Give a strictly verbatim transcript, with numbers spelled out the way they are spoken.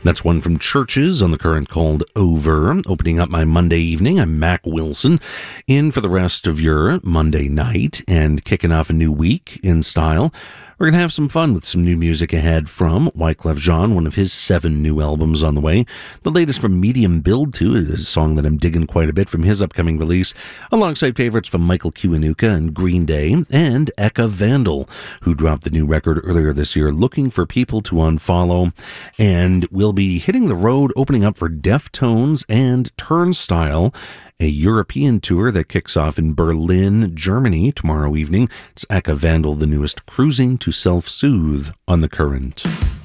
That's one from Churches on the Current called Over. Opening up my Monday evening, I'm Mac Wilson, in for the rest of your Monday night and kicking off a new week in style. We're going to have some fun with some new music ahead from Wyclef Jean, one of his seven new albums on the way. The latest from Medium Build, too, is a song that I'm digging quite a bit from his upcoming release, alongside favorites from Michael Kiwanuka and Green Day, and Eka Vandal, who dropped the new record earlier this year, Looking for People to Unfollow. And we'll be hitting the road, opening up for Deftones and Turnstile, a European tour that kicks off in Berlin, Germany tomorrow evening. It's Eka Vandal, the newest, Cruising to Self-Soothe on the Current.